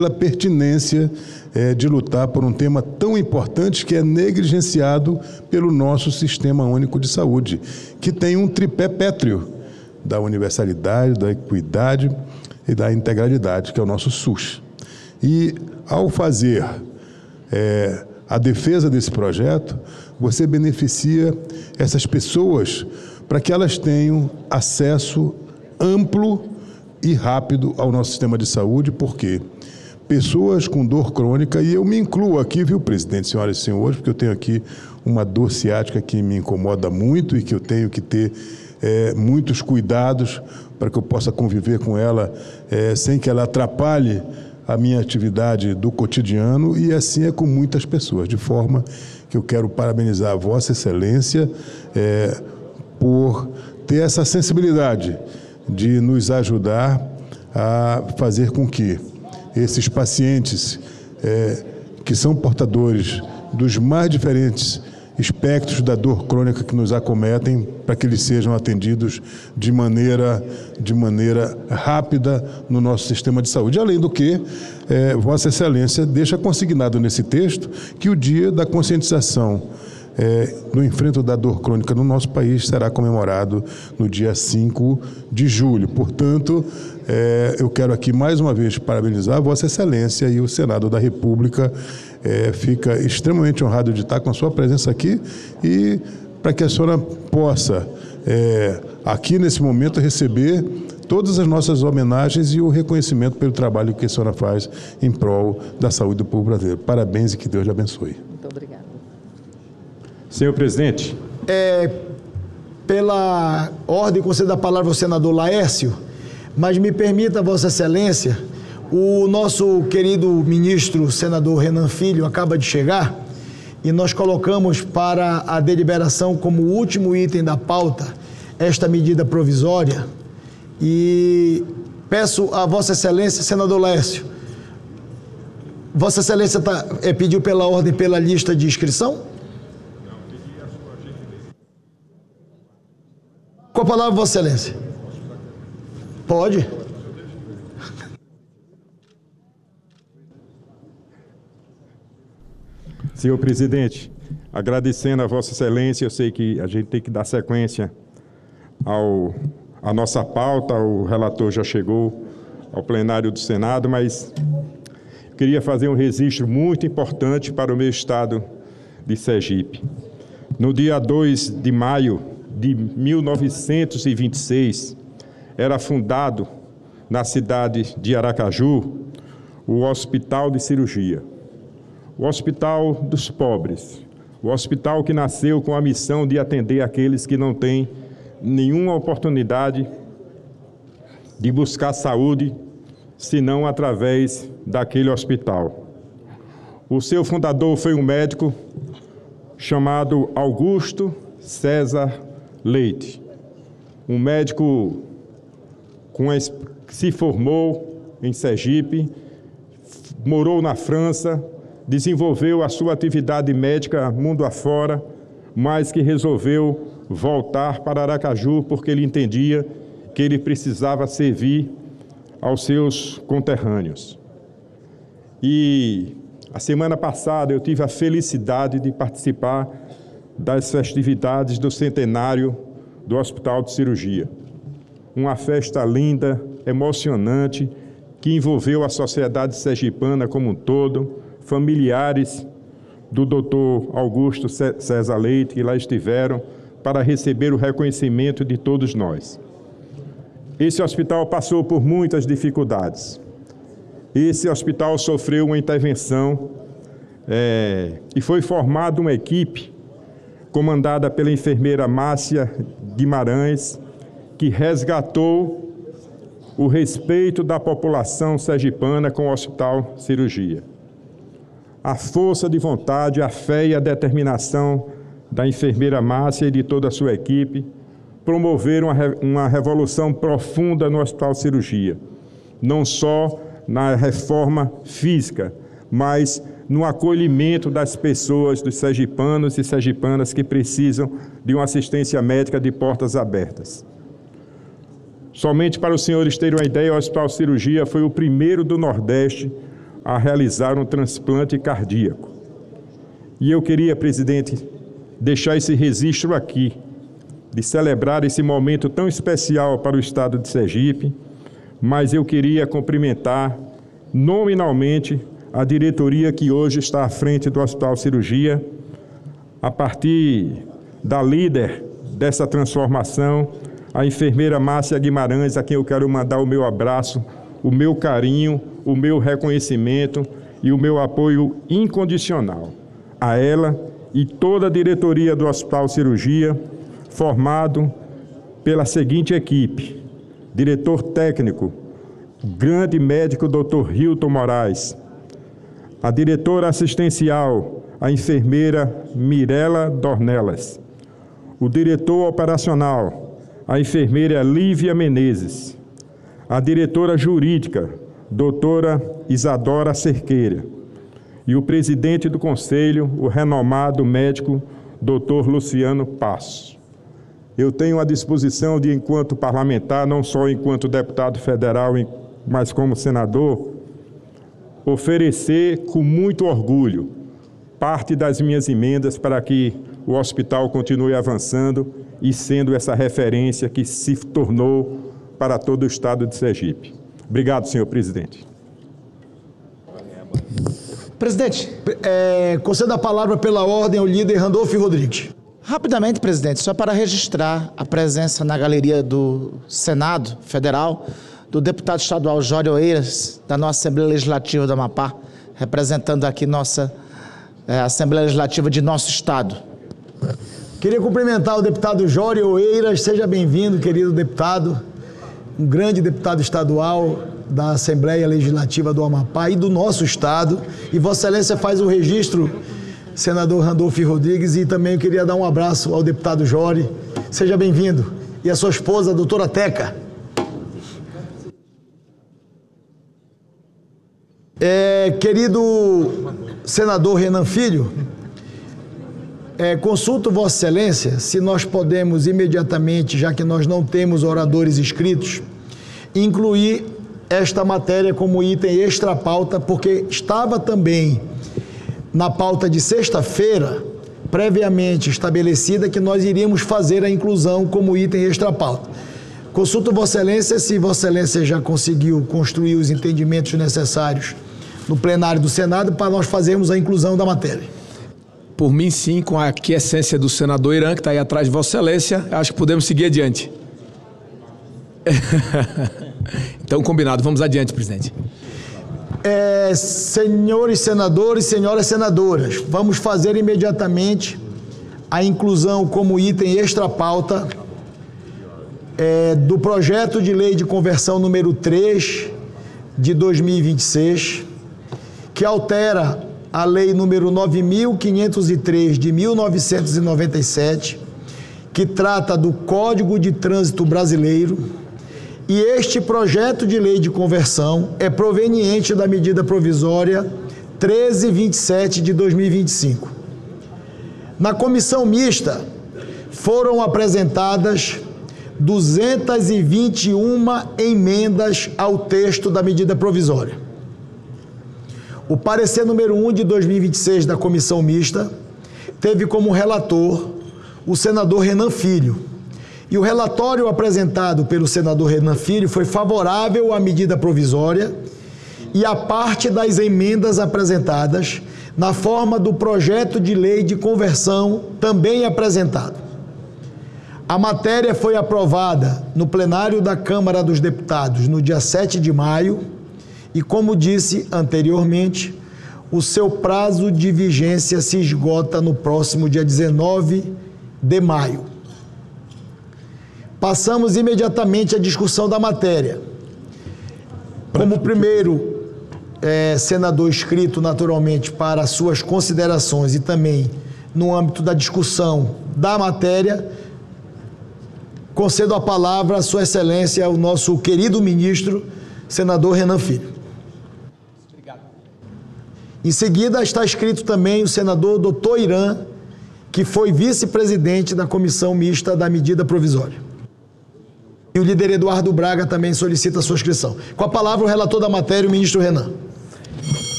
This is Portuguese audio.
pela pertinência de lutar por um tema tão importante que é negligenciado pelo nosso Sistema Único de Saúde, que tem um tripé pétreo da universalidade, da equidade e da integralidade, que é o nosso SUS. E, ao fazer a defesa desse projeto, você beneficia essas pessoas para que elas tenham acesso amplo e rápido ao nosso sistema de saúde, porque pessoas com dor crônica, e eu me incluo aqui, viu, presidente, senhoras e senhores, porque eu tenho aqui uma dor ciática que me incomoda muito e que eu tenho que ter muitos cuidados para que eu possa conviver com ela sem que ela atrapalhe a minha atividade do cotidiano, e assim é com muitas pessoas, de forma que eu quero parabenizar a Vossa Excelência por ter essa sensibilidade de nos ajudar a fazer com que esses pacientes que são portadores dos mais diferentes espectros da dor crônica que nos acometem, para que eles sejam atendidos de maneira rápida no nosso sistema de saúde. Além do que, Vossa Excelência deixa consignado nesse texto que o dia da conscientização no enfrentamento da dor crônica no nosso país será comemorado no dia 5 de julho. Portanto, eu quero aqui mais uma vez parabenizar a Vossa Excelência, e o Senado da República fica extremamente honrado de estar com a sua presença aqui, e para que a senhora possa, aqui nesse momento, receber todas as nossas homenagens e o reconhecimento pelo trabalho que a senhora faz em prol da saúde do povo brasileiro. Parabéns e que Deus lhe abençoe. Muito obrigada. Senhor presidente. Pela ordem, concedo a palavra ao senador Laércio, mas me permita, Vossa Excelência, o nosso querido ministro, senador Renan Filho, acaba de chegar, e nós colocamos para a deliberação como último item da pauta esta medida provisória, e peço a Vossa Excelência, senador Laércio, Vossa Excelência pediu pela ordem, pela lista de inscrição? Com a palavra, Vossa Excelência. Pode. Senhor presidente, agradecendo a Vossa Excelência, eu sei que a gente tem que dar sequência à nossa pauta, o relator já chegou ao plenário do Senado, mas eu queria fazer um registro muito importante para o meu estado de Sergipe. No dia 2 de maio de 1926, era fundado na cidade de Aracaju o Hospital de Cirurgia, o Hospital dos Pobres, o hospital que nasceu com a missão de atender aqueles que não têm nenhuma oportunidade de buscar saúde, senão através daquele hospital. O seu fundador foi um médico chamado Augusto César Leite, um médico que se formou em Sergipe, morou na França, desenvolveu a sua atividade médica mundo afora, mas que resolveu voltar para Aracaju porque ele entendia que ele precisava servir aos seus conterrâneos. E a semana passada eu tive a felicidade de participar das festividades do centenário do Hospital de Cirurgia. Uma festa linda, emocionante, que envolveu a sociedade sergipana como um todo, familiares do Dr. Augusto César Leite, que lá estiveram para receber o reconhecimento de todos nós. Esse hospital passou por muitas dificuldades. Esse hospital sofreu uma intervenção e foi formada uma equipe comandada pela enfermeira Márcia Guimarães, que resgatou o respeito da população sergipana com o Hospital Cirurgia. A força de vontade, a fé e a determinação da enfermeira Márcia e de toda a sua equipe promoveram uma revolução profunda no Hospital Cirurgia, não só na reforma física, mas no acolhimento das pessoas, dos sergipanos e sergipanas que precisam de uma assistência médica de portas abertas. Somente para os senhores terem uma ideia, o Hospital Cirurgia foi o primeiro do Nordeste a realizar um transplante cardíaco. E eu queria, presidente, deixar esse registro aqui, de celebrar esse momento tão especial para o estado de Sergipe, mas eu queria cumprimentar nominalmente a diretoria que hoje está à frente do Hospital Cirurgia, a partir da líder dessa transformação, a enfermeira Márcia Guimarães, a quem eu quero mandar o meu abraço, o meu carinho, o meu reconhecimento e o meu apoio incondicional a ela e toda a diretoria do Hospital Cirurgia, formado pela seguinte equipe: diretor técnico, o grande médico Dr. Hilton Moraes, a diretora assistencial, a enfermeira Mirela Dornelas, o diretor operacional, a enfermeira Lívia Menezes, a diretora jurídica, doutora Isadora Cerqueira, e o presidente do conselho, o renomado médico, doutor Luciano Passo. Eu tenho à disposição de, enquanto parlamentar, não só enquanto deputado federal, mas como senador, oferecer com muito orgulho parte das minhas emendas para que o hospital continue avançando e sendo essa referência que se tornou para todo o estado de Sergipe. Obrigado, senhor presidente. Presidente, conceda a palavra pela ordem ao líder Randolfo Rodrigues. Rapidamente, presidente, só para registrar a presença na galeria do Senado Federal do deputado estadual Jório Oeiras, da nossa Assembleia Legislativa do Amapá, representando aqui nossa Assembleia Legislativa de nosso estado. Queria cumprimentar o deputado Jório Oeiras. Seja bem-vindo, querido deputado, um grande deputado estadual da Assembleia Legislativa do Amapá e do nosso estado. E Vossa Excelência faz o registro, senador Randolfo Rodrigues, e também eu queria dar um abraço ao deputado Jório. Seja bem-vindo. E a sua esposa, a doutora Teca. Querido senador Renan Filho, consulto Vossa Excelência se nós podemos imediatamente, já que nós não temos oradores inscritos, incluir esta matéria como item extra pauta, porque estava também na pauta de sexta-feira, previamente estabelecida, que nós iríamos fazer a inclusão como item extra pauta. Consulto Vossa Excelência se Vossa Excelência já conseguiu construir os entendimentos necessários no plenário do Senado para nós fazermos a inclusão da matéria. Por mim, sim, com a aquiescência do senador Irã, que está aí atrás de Vossa Excelência, acho que podemos seguir adiante. Então, combinado. Vamos adiante, presidente. Senhores senadores, senhoras senadoras, vamos fazer imediatamente a inclusão como item extra pauta do projeto de lei de conversão número 3 de 2026, que altera a lei número 9.503 de 1997, que trata do Código de Trânsito Brasileiro, e este projeto de lei de conversão é proveniente da medida provisória 1327 de 2025. Na comissão mista foram apresentadas 221 emendas ao texto da medida provisória. O parecer número 1 de 2026 da comissão mista teve como relator o senador Renan Filho. E o relatório apresentado pelo senador Renan Filho foi favorável à medida provisória e à parte das emendas apresentadas na forma do projeto de lei de conversão também apresentado. A matéria foi aprovada no plenário da Câmara dos Deputados no dia 7 de maio e, como disse anteriormente, o seu prazo de vigência se esgota no próximo dia 19 de maio. Passamos imediatamente à discussão da matéria. Como primeiro senador inscrito naturalmente para suas considerações e também no âmbito da discussão da matéria, concedo a palavra a Sua Excelência, o nosso querido ministro, senador Renan Filho. Obrigado. Em seguida está escrito também o senador Dr. Irã, que foi vice-presidente da comissão mista da medida provisória. E o líder Eduardo Braga também solicita a sua inscrição. Com a palavra o relator da matéria, o ministro Renan.